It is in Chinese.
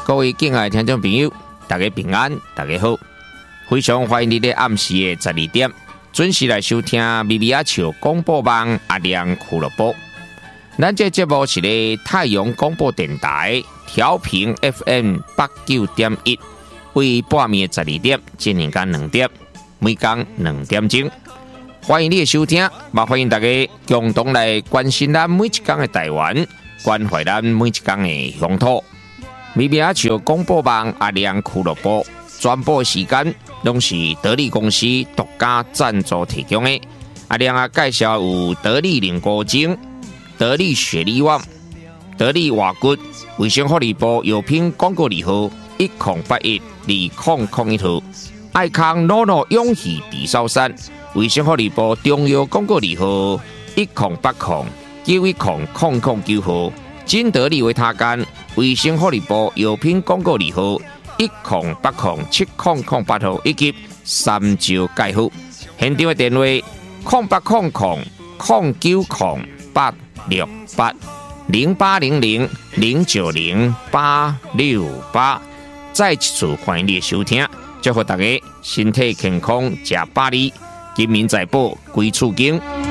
各位敬爱的听众朋友，大家平安，大家好！非常欢迎你在暗时的12点准时来收听咪咪阿笑广播网阿亮俱乐部。咱这节目是咧太阳广播电台调频 FM 89.1，为半暝的12点进行到2点，每天2点钟。欢迎你的收听，也欢迎大家共同来关心咱每一天的台湾，关怀咱每一天的乡土。咪咪阿笑广播网阿亮俱乐部转播时间，拢是得力公司独家赞助提供的。阿亮啊，介绍有得力凝固精、得力雪力旺、得力瓦骨、卫生福利部药品广告字号10812001号，爱康诺诺永续地sau山。卫生福利部中药广告字号1080910009号，金得利维他干卫生福利部药品广告字号10807008号，以及三招介护。现场的电话080009086868090800090868。再一次欢迎你的收听，祝福大家身体健康，吃百里，金民财宝归厝经。